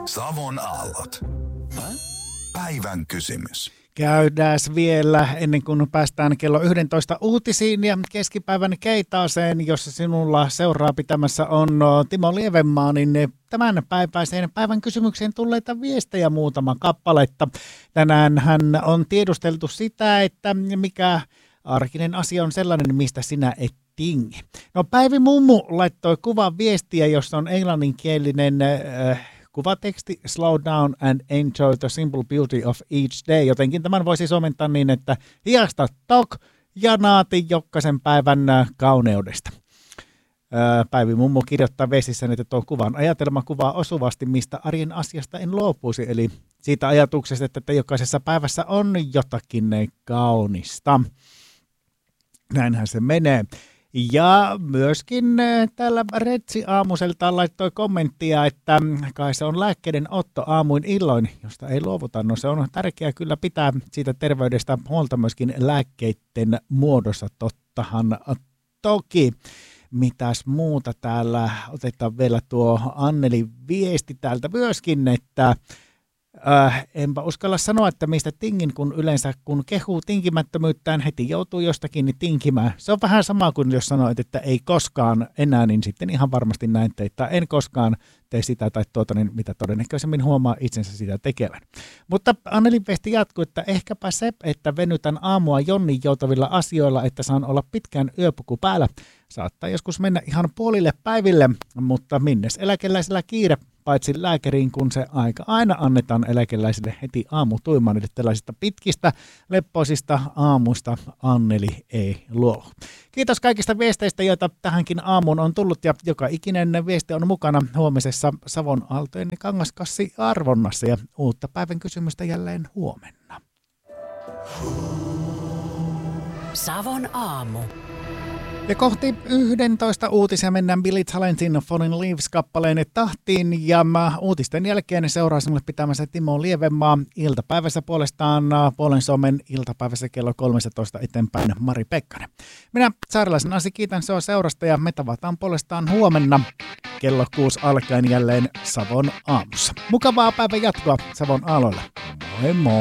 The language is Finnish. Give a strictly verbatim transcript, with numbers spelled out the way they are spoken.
Savon aallot. Päivän kysymys. Käydään vielä ennen kuin päästään kello yksitoista uutisiin ja keskipäivän keitaaseen, jossa sinulla seuraa pitämässä on Timo Lievenmaa, niin tämän päiväiseen päivän kysymykseen tulleita viestejä muutama kappaletta. Tänään hän on tiedusteltu sitä, että mikä arkinen asia on sellainen, mistä sinä et tingi. No Päivi Mummu laittoi kuvan viestiä, jossa on englanninkielinen äh, kuvateksti Slow down and enjoy the simple beauty of each day. Jotenkin tämän voisi suomentaa niin, että hiasta tok ja naati jokaisen päivän kauneudesta. Päivi Mummo kirjoittaa vesissä, että tuon kuvan ajatelma kuvaa osuvasti, mistä arjen asiasta en luopuisi. Eli siitä ajatuksesta, että jokaisessa päivässä on jotakin kaunista. Näinhän se menee. Ja myöskin täällä Retsi aamuselta laittoi kommenttia, että kai se on lääkkeiden otto aamuin illoin, josta ei luovuta. No se on tärkeää kyllä pitää siitä terveydestä huolta myöskin lääkkeiden muodossa, tottahan toki. Mitäs muuta täällä? Otetaan vielä tuo Anneli viesti täältä myöskin, että Äh, enpä uskalla sanoa, että mistä tingin, kun yleensä kun kehuu tinkimättömyyttään, heti joutuu jostakin niin tinkimään. Se on vähän sama kuin jos sanoit, että ei koskaan enää, niin sitten ihan varmasti näin teit, tai en koskaan tee sitä tai tuota, niin mitä todennäköisemmin huomaa itsensä sitä tekevän. Mutta Anneli viesti jatkuu, että ehkäpä se, että venytän aamua jonnin joutavilla asioilla, että saan olla pitkään yöpuku päällä. Saattaa joskus mennä ihan puolille päiville, mutta minnes eläkeläisellä kiire, paitsi lääkäriin, kun se aika aina annetaan eläkeläisille heti aamutuimaan, eli tällaisista pitkistä, leppoisista aamuista Anneli ei luovu. Kiitos kaikista viesteistä, joita tähänkin aamuun on tullut, ja joka ikinen viesti on mukana huomisessa Savon Aaltojen kangaskassi arvonnassa, ja uutta päivän kysymystä jälleen huomenna. Savon aamu. Ja kohti yksitoista uutisia mennään Billy Talentin Falling Leaves-kappaleen tahtiin, ja uutisten jälkeen seuraa sinulle pitämässä Timo Lievenmaa. Iltapäivässä puolestaan Puolen Suomen iltapäivässä kello kolmetoista eteenpäin Mari Pekkanen. Minä Saarilaisen Asi kiitän sinua seurasta, ja me tavataan puolestaan huomenna kello kuusi alkaen jälleen Savon aamussa. Mukavaa päivän jatkoa Savon aaloilla. Moi moi!